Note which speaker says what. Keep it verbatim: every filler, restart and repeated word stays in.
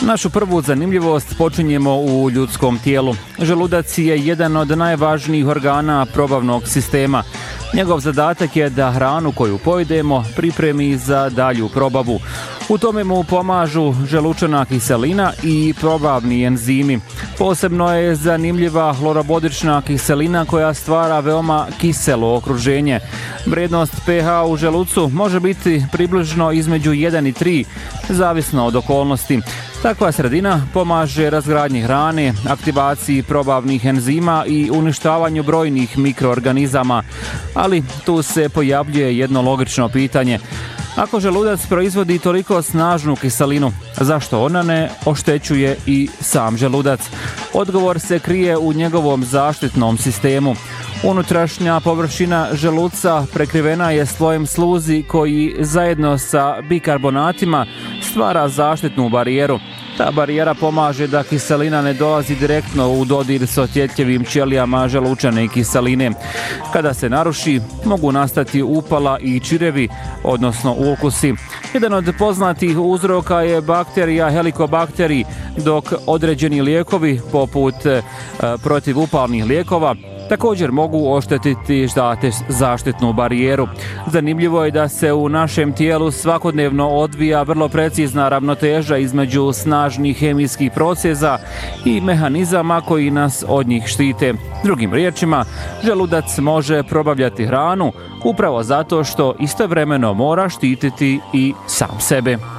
Speaker 1: Našu prvu zanimljivost počinjemo u ljudskom tijelu. Želudac je jedan od najvažnijih organa probavnog sistema. Njegov zadatak je da hranu koju pojedemo pripremi za dalju probavu. U tome mu pomažu želučana kiselina i probavni enzimi. Posebno je zanimljiva hlorobodična kiselina koja stvara veoma kiselo okruženje. Vrijednost pH u želucu može biti približno između jedan i tri, zavisno od okolnosti. Takva sredina pomaže razgradnji hrane, aktivaciji probavnih enzima i uništavanju brojnih mikroorganizama. Ali tu se pojavljuje jedno logično pitanje. Ako želudac proizvodi toliko snažnu kiselinu, zašto ona ne oštećuje i sam želudac? Odgovor se krije u njegovom zaštitnom sistemu. Unutrašnja površina želuca prekrivena je slojem sluzi koji zajedno sa bikarbonatima stvara zaštitnu barijeru. Ta barijera pomaže da kiselina ne dolazi direktno u dodir s osjetljivim ćelijama želučane kiseline. Kada se naruši, mogu nastati upala i čirevi, odnosno ulkusi. Jedan od poznatih uzroka je bakterija Helicobacter, dok određeni lijekovi, poput e, protivupalnih lijekova, također mogu oštetiti zaštitnu barijeru. Zanimljivo je da se u našem tijelu svakodnevno odvija vrlo precizna ravnoteža između snažnih hemijskih procesa i mehanizama koji nas od njih štite. Drugim riječima, želudac može probavljati hranu upravo zato što istovremeno mora štititi i sam sebe.